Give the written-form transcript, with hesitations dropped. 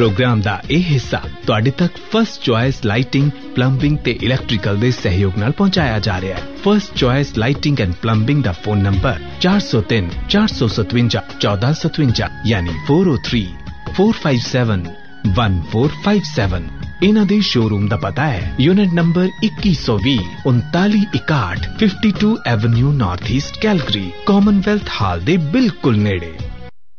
Programme दा ਇਹ ਹਿੱਸਾ ਤੁਹਾਡੇ ਤੱਕ ਫਸਟ ਚੁਆਇਸ ਲਾਈਟਿੰਗ, ਪਲੰਬਿੰਗ ਤੇ ਇਲੈਕਟ੍ਰੀਕਲ ਦੇ ਸਹਿਯੋਗ ਨਾਲ ਪਹੁੰਚਾਇਆ ਜਾ ਰਿਹਾ ਹੈ। First choice lighting and plumbing the phone number 403 457 1457 ਯਾਨੀ 403 457 1457। ਇਹਨਾਂ ਦੇ ਸ਼ੋਰੂਮ ਦਾ ਪਤਾ ਹੈ unit number 2120 3961 52 avenue north East Calgary, Commonwealth ਹਾਲ ਦੇ ਬਿਲਕੁਲ ਨੇੜੇ।